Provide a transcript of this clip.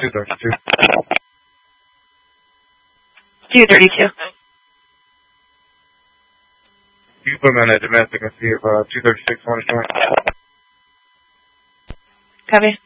232. 232. You can put me on that domestic and see if 236 want to join. Copy.